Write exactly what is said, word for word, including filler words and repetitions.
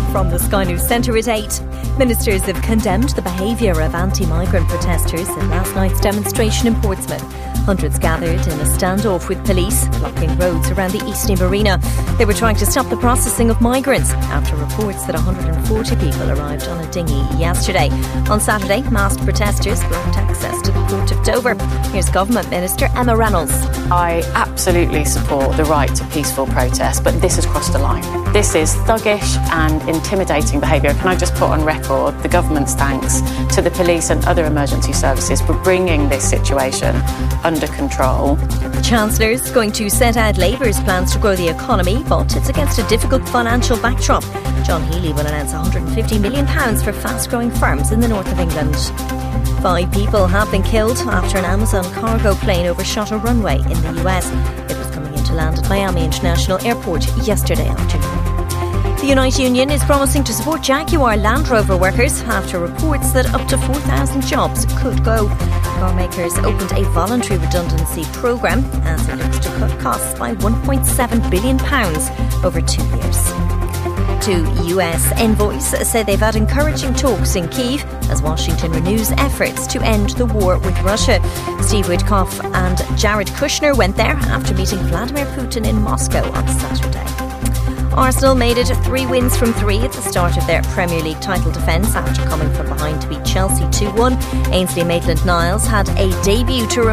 from the Sky News Centre at eight. Ministers have condemned the behaviour of anti-migrant protesters at last night's demonstration in Portsmouth. Hundreds gathered in a standoff with police, blocking roads around the Eastney Marina. They were trying to stop the processing of migrants after reports that one hundred forty people arrived on a dinghy yesterday. On Saturday, masked protesters blocked access to the Port of Dover. Here's Government Minister Emma Reynolds. I absolutely support the right to peaceful protest, but this has crossed a line. This is thuggish and intimidating behaviour. Can I just put on record the government's thanks to the police and other emergency services for bringing this situation under control. The Chancellor's going to set out Labour's plans to grow the economy, but it's against a difficult financial backdrop. John Healey will announce one hundred fifty million pounds for fast-growing firms in the north of England. Five people have been killed after an Amazon cargo plane overshot a runway in the U S. It was coming in to land at Miami International Airport yesterday afternoon. The Unite Union is promising to support Jaguar Land Rover workers after reports that up to four thousand jobs could go. Car makers opened a voluntary redundancy programme as it looks to cut costs by one point seven billion pounds over two years. Two U S envoys say they've had encouraging talks in Kyiv as Washington renews efforts to end the war with Russia. Steve Witkoff and Jared Kushner went there after meeting Vladimir Putin in Moscow on Saturday. Arsenal made it three wins from three at the start of their Premier League title defence after coming from behind to beat Chelsea two one. Ainsley Maitland-Niles had a debut to